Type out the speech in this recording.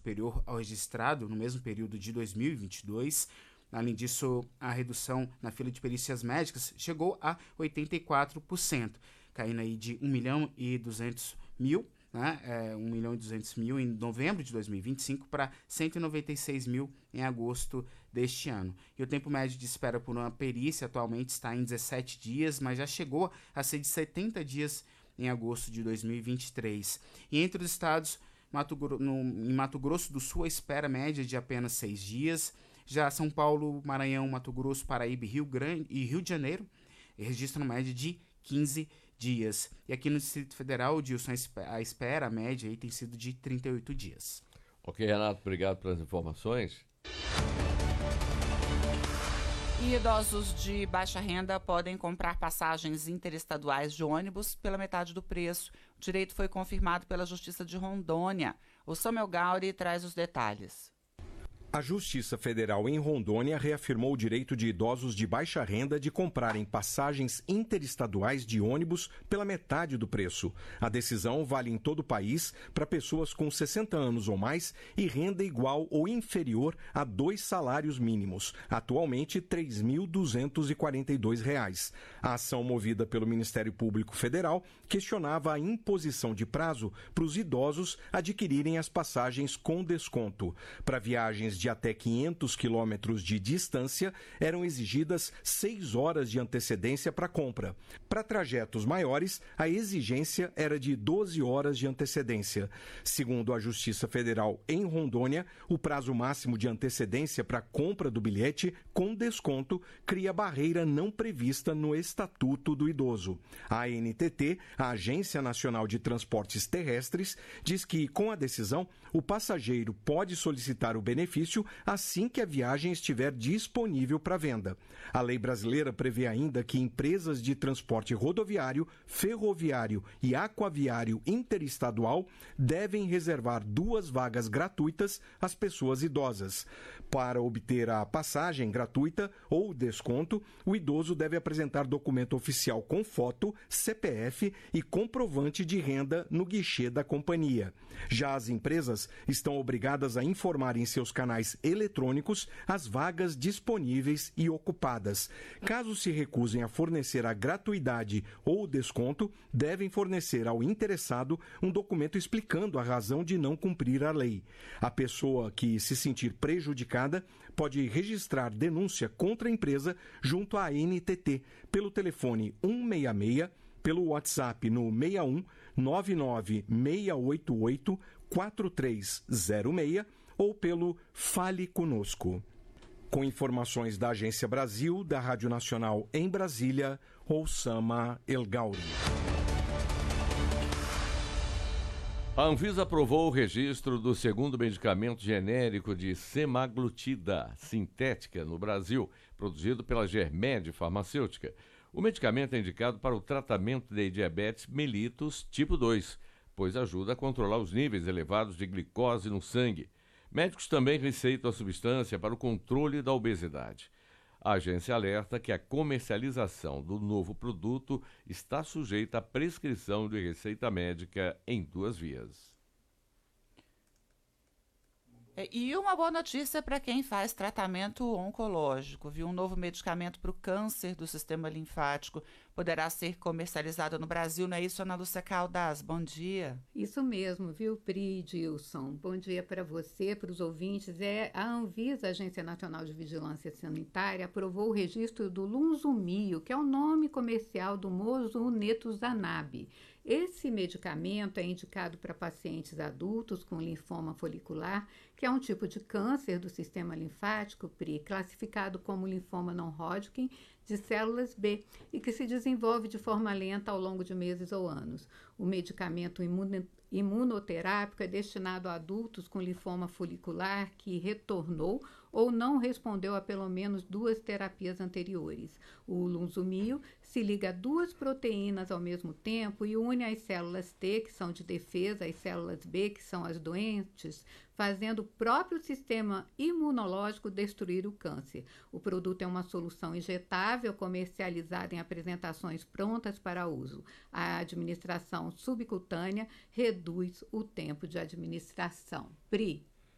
superior ao registrado no mesmo período de 2022. Além disso, a redução na fila de perícias médicas chegou a 84%, caindo aí de 1.200.000, né, 1.200.000 em novembro de 2025 para 196.000 em agosto deste ano. E o tempo médio de espera por uma perícia atualmente está em 17 dias, mas já chegou a ser de 70 dias em agosto de 2023. E entre os estados, em Mato Grosso do Sul, a espera média de apenas 6 dias. Já São Paulo, Maranhão, Mato Grosso, Paraíba e Rio de Janeiro registram média de 15 dias. E aqui no Distrito Federal, Dilson, a espera, a média aí tem sido de 38 dias. Ok, Renato, obrigado pelas informações. E idosos de baixa renda podem comprar passagens interestaduais de ônibus pela metade do preço. O direito foi confirmado pela Justiça de Rondônia. O Samuel Gauri traz os detalhes. A Justiça Federal em Rondônia reafirmou o direito de idosos de baixa renda de comprarem passagens interestaduais de ônibus pela metade do preço. A decisão vale em todo o país para pessoas com 60 anos ou mais e renda igual ou inferior a 2 salários mínimos, atualmente R$ 3.242. A ação movida pelo Ministério Público Federal questionava a imposição de prazo para os idosos adquirirem as passagens com desconto. Para viagens de até 500 quilômetros de distância, eram exigidas 6 horas de antecedência para compra. Para trajetos maiores, a exigência era de 12 horas de antecedência. Segundo a Justiça Federal em Rondônia, o prazo máximo de antecedência para compra do bilhete com desconto cria barreira não prevista no Estatuto do Idoso. A ANTT, a Agência Nacional de Transportes Terrestres, diz que, com a decisão, o passageiro pode solicitar o benefício assim que a viagem estiver disponível para venda. A lei brasileira prevê ainda que empresas de transporte rodoviário, ferroviário e aquaviário interestadual devem reservar 2 vagas gratuitas às pessoas idosas. Para obter a passagem gratuita ou desconto, o idoso deve apresentar documento oficial com foto, CPF e comprovante de renda no guichê da companhia. Já as empresas estão obrigadas a informar em seus canais eletrônicos as vagas disponíveis e ocupadas. Caso se recusem a fornecer a gratuidade ou o desconto, devem fornecer ao interessado um documento explicando a razão de não cumprir a lei. A pessoa que se sentir prejudicada pode registrar denúncia contra a empresa junto à ANTT pelo telefone 166, pelo WhatsApp no 61 99688 4306 ou pelo Fale Conosco. Com informações da Agência Brasil, da Rádio Nacional em Brasília, Oussama El Gauri. A Anvisa aprovou o registro do segundo medicamento genérico de semaglutida sintética no Brasil, produzido pela Germed Farmacêutica. O medicamento é indicado para o tratamento de diabetes mellitus tipo 2, pois ajuda a controlar os níveis elevados de glicose no sangue. Médicos também receitam a substância para o controle da obesidade. A agência alerta que a comercialização do novo produto está sujeita à prescrição de receita médica em 2 vias. E uma boa notícia para quem faz tratamento oncológico, viu? Um novo medicamento para o câncer do sistema linfático poderá ser comercializado no Brasil, não é isso, Ana Lúcia Caldas? Bom dia. Isso mesmo, viu, Pri, Dilson? Bom dia para você, para os ouvintes. A Anvisa, Agência Nacional de Vigilância Sanitária, aprovou o registro do Lunsumio, que é o nome comercial do mosunetuzumab. Esse medicamento é indicado para pacientes adultos com linfoma folicular, que é um tipo de câncer do sistema linfático, Pri, classificado como linfoma não Hodgkin de células B e que se desenvolve de forma lenta ao longo de meses ou anos. O medicamento imunoterápico é destinado a adultos com linfoma folicular que retornou ou não respondeu a pelo menos 2 terapias anteriores. O Lunsumio se liga a 2 proteínas ao mesmo tempo e une as células T, que são de defesa, as células B, que são as doentes, fazendo o próprio sistema imunológico destruir o câncer. O produto é uma solução injetável comercializada em apresentações prontas para uso. A administração subcutânea reduz o tempo de administração. Pri.